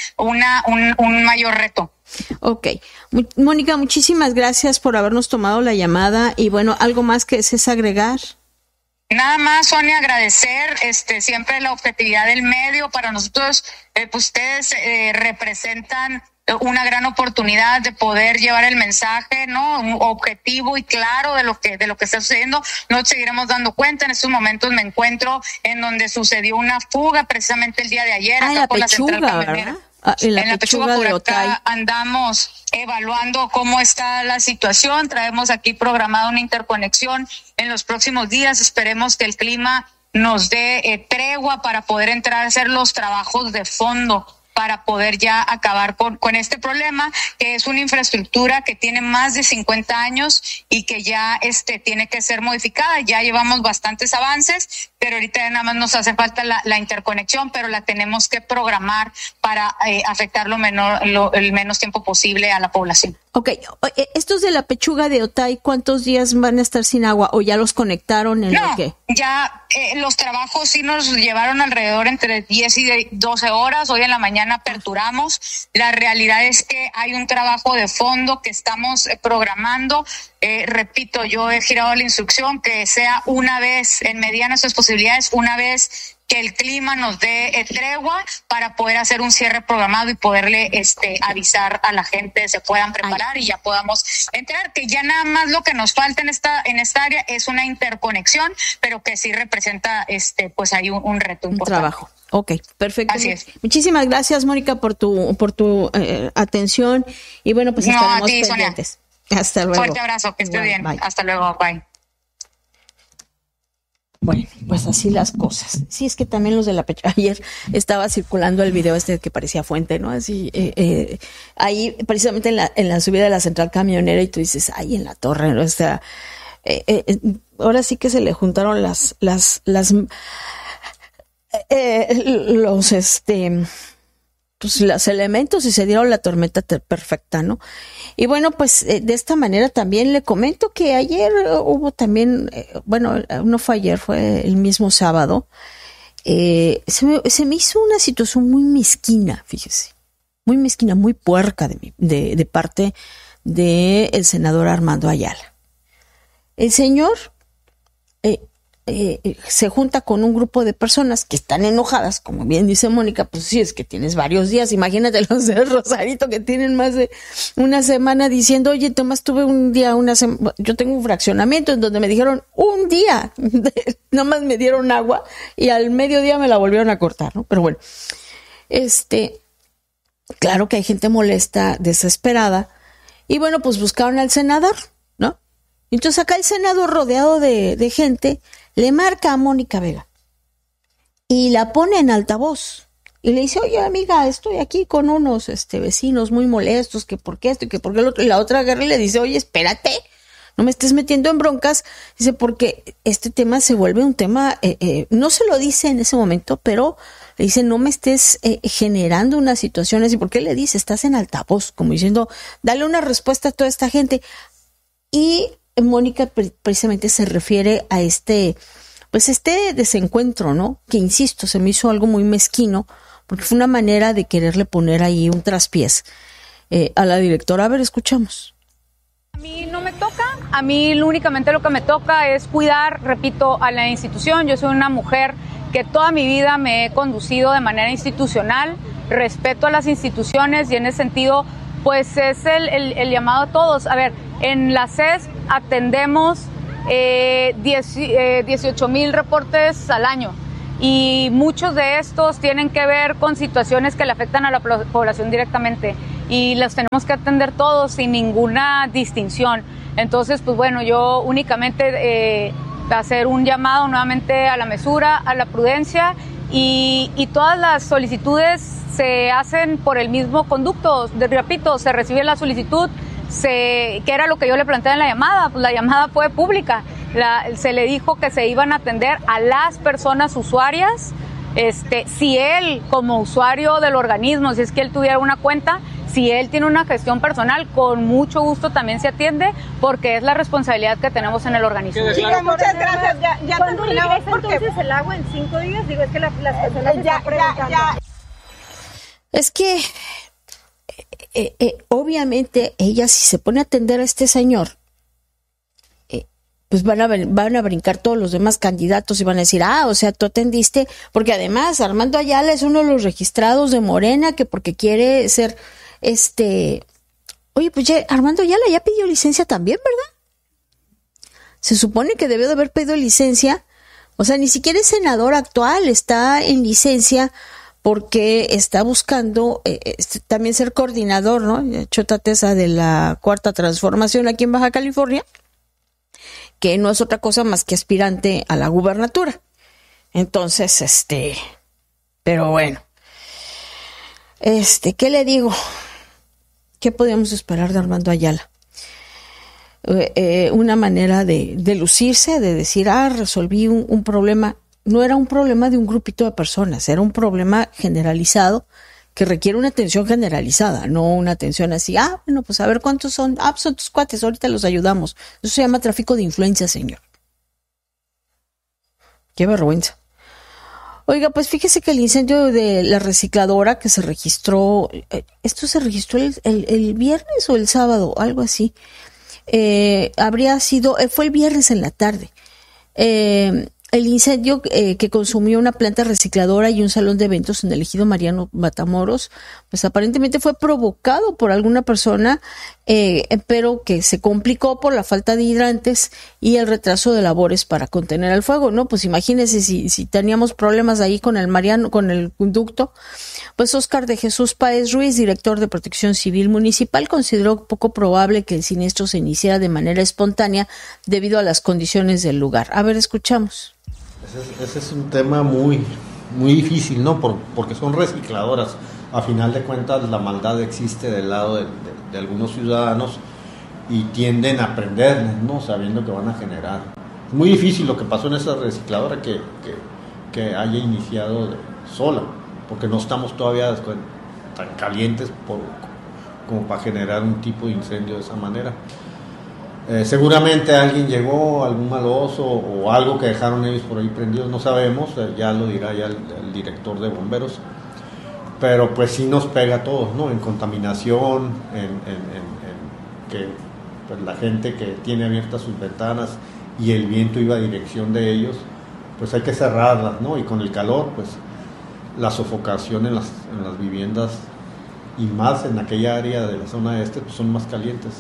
un mayor reto. Ok. Mónica, muchísimas gracias por habernos tomado la llamada y bueno, ¿algo más que desees agregar? Nada más, Sonia, agradecer siempre la objetividad del medio. Para nosotros, ustedes representan una gran oportunidad de poder llevar el mensaje, ¿no? Un objetivo y claro de lo que está sucediendo. Nos seguiremos dando cuenta. En estos momentos me encuentro en donde sucedió una fuga precisamente el día de ayer. Acá por la central camionera. En la pechuga por de acá Otay. Andamos evaluando cómo está la situación. Traemos aquí programada una interconexión en los próximos días. Esperemos que el clima nos dé tregua para poder entrar a hacer los trabajos de fondo para poder ya acabar con este problema, que es una infraestructura que tiene más de 50 años y que ya tiene que ser modificada. Ya llevamos bastantes avances, pero ahorita ya nada más nos hace falta la interconexión, pero la tenemos que programar para afectar el menos tiempo posible a la población. Ok, estos de la pechuga de Otay, ¿cuántos días van a estar sin agua o ya los conectaron en lo que? Ya los trabajos sí nos llevaron alrededor entre 10 y 12 horas. Hoy en la mañana aperturamos. La realidad es que hay un trabajo de fondo que estamos programando. Repito, yo he girado la instrucción que sea una vez, en medida de nuestras posibilidades, una vez que el clima nos dé tregua para poder hacer un cierre programado y poderle avisar a la gente, se puedan preparar y ya podamos entrar, que ya nada más lo que nos falta en esta área es una interconexión, pero que sí representa pues hay un reto importante. Un trabajo. Ok, perfecto. Así es. Muchísimas gracias, Mónica, por tu atención y bueno, pues estaremos pendientes. Sonia. Hasta luego. Fuerte abrazo, que esté bien. Bye. Hasta luego, bye. Bueno, pues así las cosas. Sí, es que también los de la pechuga. Ayer estaba circulando el video que parecía fuente, ¿no? Así, ahí precisamente en la subida de la central camionera y tú dices, ahí en la torre, ¿no? O sea, ahora sí que se le juntaron los elementos y se dieron la tormenta perfecta, ¿no? Y bueno, pues de esta manera también le comento que ayer hubo también, no fue ayer, fue el mismo sábado, se me hizo una situación muy mezquina, fíjese, muy mezquina, muy puerca de parte del senador Armando Ayala. El señor se junta con un grupo de personas que están enojadas, como bien dice Mónica, pues sí, es que tienes varios días, imagínate los de Rosarito que tienen más de una semana diciendo, oye, Tomás, tuve un día, yo tengo un fraccionamiento en donde me dijeron un día, nomás me dieron agua y al mediodía me la volvieron a cortar, ¿no? Pero bueno, claro que hay gente molesta, desesperada, y bueno, pues buscaron al senador, ¿no? Entonces acá el senador rodeado de gente le marca a Mónica Vega y la pone en altavoz y le dice, oye amiga, estoy aquí con unos vecinos muy molestos, que por qué esto y que por qué lo otro, y la otra agarra y le dice, oye, espérate, no me estés metiendo en broncas, dice, porque este tema se vuelve un tema, no se lo dice en ese momento, pero le dice, no me estés generando una situación así, ¿por qué le dice? Estás en altavoz, como diciendo, dale una respuesta a toda esta gente. Y Mónica precisamente se refiere a este desencuentro, ¿no? Que insisto, se me hizo algo muy mezquino, porque fue una manera de quererle poner ahí un traspiés a la directora. A ver, escuchamos. A mí no me toca, a mí únicamente lo que me toca es cuidar, repito, a la institución. Yo soy una mujer que toda mi vida me he conducido de manera institucional, respeto a las instituciones y en ese sentido, pues es el llamado a todos. A ver, en la CES atendemos 18,000 reportes al año y muchos de estos tienen que ver con situaciones que le afectan a la población directamente y los tenemos que atender todos sin ninguna distinción. Entonces, pues bueno, yo únicamente hacer un llamado nuevamente a la mesura, a la prudencia y todas las solicitudes se hacen por el mismo conducto. Repito, se recibe la solicitud, que era lo que yo le planteé en la llamada, pues la llamada fue pública. Se le dijo que se iban a atender a las personas usuarias, si él como usuario del organismo, si es que él tuviera una cuenta, si él tiene una gestión personal, con mucho gusto también se atiende, porque es la responsabilidad que tenemos en el organismo. Sí, muchas gracias. Ya terminamos porque entonces el agua en 5 días, digo, es que las personas están preguntando. Es que obviamente ella, si se pone a atender a este señor, pues van a brincar todos los demás candidatos y van a decir, o sea, tú atendiste, porque además Armando Ayala es uno de los registrados de Morena, que porque quiere ser, oye, pues ya, Armando Ayala ya pidió licencia también, ¿verdad? Se supone que debió de haber pedido licencia, o sea, ni siquiera es senador actual, está en licencia porque está buscando también ser coordinador, ¿no? Chota Tesa de la Cuarta Transformación aquí en Baja California, que no es otra cosa más que aspirante a la gubernatura. Entonces, pero bueno, ¿qué le digo? ¿Qué podíamos esperar de Armando Ayala? Una manera de lucirse, de decir, resolví un problema. No era un problema de un grupito de personas, era un problema generalizado que requiere una atención generalizada, no una atención así, bueno, pues a ver cuántos son, son tus cuates, ahorita los ayudamos. Eso se llama tráfico de influencia, señor. Qué vergüenza. Oiga, pues fíjese que el incendio de la recicladora que se registró, esto se registró el viernes o el sábado, algo así, fue el viernes en la tarde. El incendio que consumió una planta recicladora y un salón de eventos en el ejido Mariano Matamoros, pues aparentemente fue provocado por alguna persona, pero que se complicó por la falta de hidrantes y el retraso de labores para contener el fuego, ¿no? Pues imagínense si teníamos problemas ahí con el conducto. Pues Óscar de Jesús Páez Ruiz, director de Protección Civil Municipal, consideró poco probable que el siniestro se iniciara de manera espontánea debido a las condiciones del lugar. A ver, escuchamos. Ese es un tema muy, muy difícil, ¿no? Porque son recicladoras. A final de cuentas, la maldad existe del lado de algunos ciudadanos y tienden a prenderles, ¿no? Sabiendo que van a generar. Es muy difícil lo que pasó en esa recicladora que haya iniciado sola, porque no estamos todavía tan calientes como para generar un tipo de incendio de esa manera. Seguramente alguien llegó, algún maloso o algo que dejaron ellos por ahí prendidos, no sabemos, ya lo dirá ya el director de bomberos, pero pues sí nos pega a todos, ¿no? En contaminación, en que pues, la gente que tiene abiertas sus ventanas y el viento iba a dirección de ellos, pues hay que cerrarlas, ¿no? Y con el calor, pues la sofocación en las viviendas y más en aquella área de la zona este, pues son más calientes.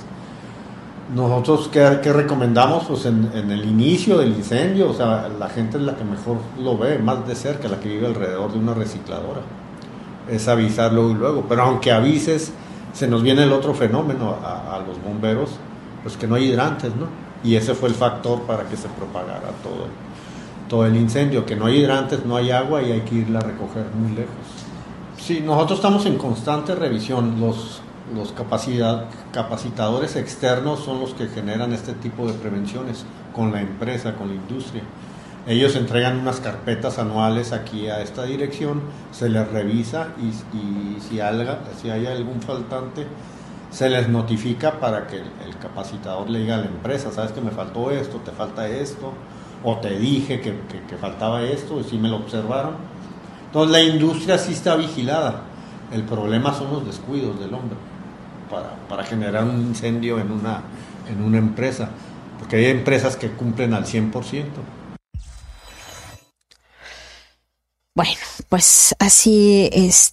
Nosotros, ¿qué recomendamos? Pues en el inicio del incendio, o sea, la gente es la que mejor lo ve, más de cerca, la que vive alrededor de una recicladora. Es avisar luego y luego, pero aunque avises, se nos viene el otro fenómeno a los bomberos, pues que no hay hidrantes, ¿no? Y ese fue el factor para que se propagara todo el incendio, que no hay hidrantes, no hay agua y hay que irla a recoger muy lejos. Sí, nosotros estamos en constante revisión. Los capacitadores externos son los que generan este tipo de prevenciones con la empresa, con la industria. Ellos entregan unas carpetas anuales aquí a esta dirección, se les revisa y si hay algún faltante, se les notifica para que el capacitador le diga a la empresa, sabes que me faltó esto, te falta esto, o te dije que faltaba esto, y si me lo observaron. Entonces la industria sí está vigilada. El problema son los descuidos del hombre para generar un incendio en una empresa. porque hay empresas que cumplen al 100%. Bueno, pues así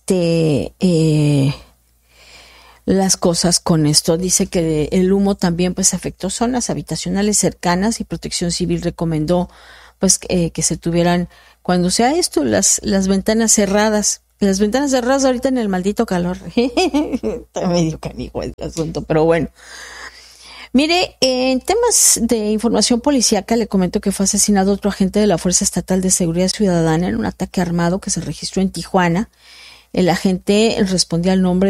las cosas con esto. Dice que el humo también pues afectó zonas habitacionales cercanas y Protección Civil recomendó pues que se tuvieran, cuando sea esto, las ventanas cerradas. Las ventanas cerradas ahorita en el maldito calor. Está medio canijo el asunto, pero bueno. Mire, en temas de información policíaca, le comento que fue asesinado otro agente de la Fuerza Estatal de Seguridad Ciudadana en un ataque armado que se registró en Tijuana. El agente respondía al nombre